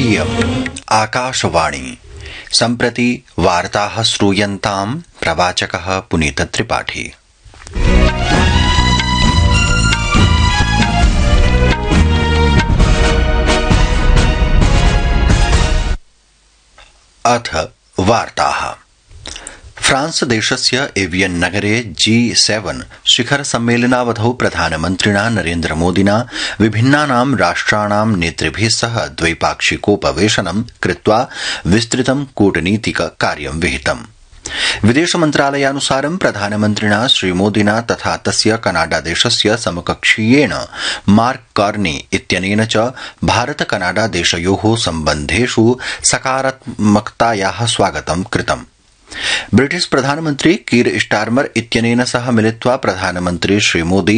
इयम् आकाशवाणी सम्प्रति वार्ताः श्रूयन्ताम् प्रवाचकः पुनीतत्रिपाठी। अथ वार्ताः। फ्रांस देशस्य एवियन नगरे G7 शिखर सम्मेलनावधौ प्रधानमन्त्रिणा नरेन्द्र मोदिना विभिन्नानां राष्ट्राणां नेतृभिः सह द्वैपाक्षिकोपवेशनं कृत्वा विस्तृतं कूटनीतिक कार्यं विहितम्। विदेश मन्त्रालयानुसारं प्रधानमन्त्रिणा श्रीमोदिना तथा तस्य कनाडा देशस्य समकक्षीयेण मार्क कार्नी इत्यनेन च भारत कनाडा देशयोः सम्बन्धेषु सकारात्मकतायाः स्वागतं कृतम्। ब्रिटिश प्रधानमन्त्री कीर स्टारमर इत्यनेन सह मिलित्वा प्रधानमन्त्री श्रीमोदी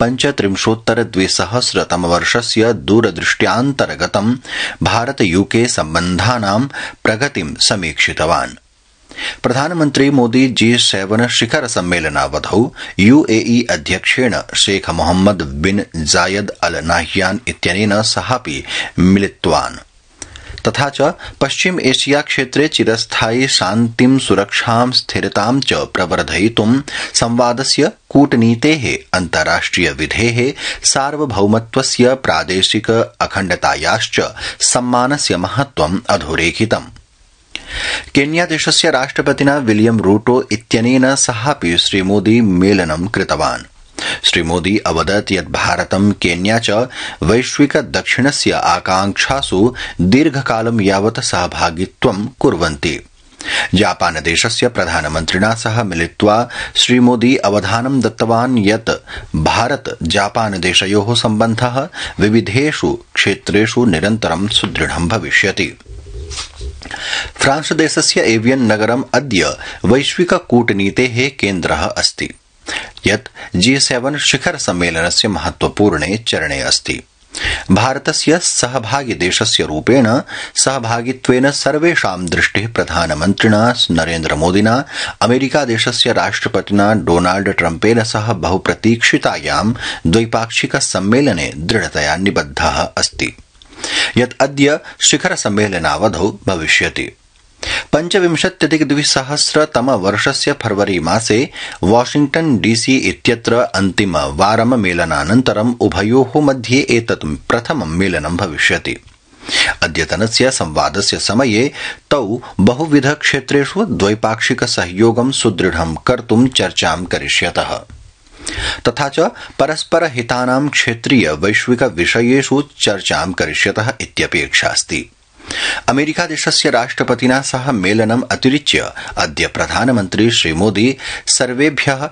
35-2000 तमवर्षस्य दूरदृष्ट्यान्तर्गतं भारत यूके सम्बन्धानां प्रगतिं समीक्षितवान्। प्रधानमन्त्री मोदी G7 शिखर सम्मेलनावधौ UAE अध्यक्षेण शेख मोहम्मद बिन जायद अल नाह्यान इत्यनेन सहापि मिलितवान्। तथा च पश्चिम एशिया क्षेत्रे चिरस्थायी शान्तिं सुरक्षां स्थिरतां च प्रवर्धयितुं संवादस्य कूटनीतेः अन्ताराष्ट्रिय विधेः सार्वभौमत्वस्य प्रादेशिक अखण्डतायाश्च सम्मानस्य महत्त्वम् अधोरेखितम्। केन्या देशस्य राष्ट्रपतिना विलियम रूटो इत्यनेन सहापि श्रीमोदी मेलनं कृतवान्। श्रीमोदी अवदत् यत् भारतं केन्या च वैश्विक दक्षिणस्य आकांक्षासु दीर्घकालं यावत् सहभागित्वं कुर्वन्ति। जापान देशस्य प्रधानमन्त्रिणा सह मिलित्वा श्रीमोदी अवधानं दत्तवान् यत् भारत जापान देशयोः सम्बन्धः विविधेषु क्षेत्रेषु निरन्तरं सुदृढं भविष्यति। फ्रांस देशस्य एवियन नगरम् अद्य वैश्विक कूटनीतेः केन्द्रः अस्ति, यत् G7 शिखर सम्मेलनस्य महत्वपूर्णे चरणे अस्ति। भारतस्य सहभागी देशस्य रूपेण सहभागित्वेन सर्वेषां दृष्टिः प्रधानमन्त्रिणा नरेन्द्र मोदिना अमेरिका देशस्य राष्ट्रपतिना डोनाल्ड ट्रम्पेन सह बहुप्रतीक्षितायां द्वैपाक्षिक सम्मेलने दृढतया निबद्धः अस्ति, यत् अद्य शिखर सम्मेलनावधौ भविष्यति। 25-2000 तमवर्षस्य फरवरी मासे वाशिंग्टन DC इत्यत्र अन्तिमवारं मेलनानन्तरम् उभयोः मध्ये एतत् प्रथमं मेलनं भविष्यति। अद्यतनस्य संवादस्य समये तौ बहुविध क्षेत्रेषु द्वैपाक्षिक सहयोगं सुदृढं कर्तुं चर्चां करिष्यतः, तथा च परस्पर हितानां क्षेत्रीय वैश्विक विषयेषु चर्चां करिष्यतः इत्यपेक्षा अस्ति। अमेरिका देशस्य राष्ट्रपतिना सह मेलनम् अतिरिच्य अद्य प्रधानमन्त्री श्रीमोदी सर्वेभ्यः